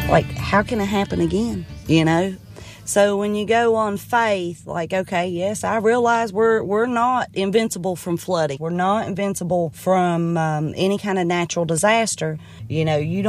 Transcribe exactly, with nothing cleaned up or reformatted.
like, how can it happen again, you know? So when you go on faith, like, okay, yes, I realize we're we're not invincible from flooding. We're not invincible from um, any kind of natural disaster. You know, you don't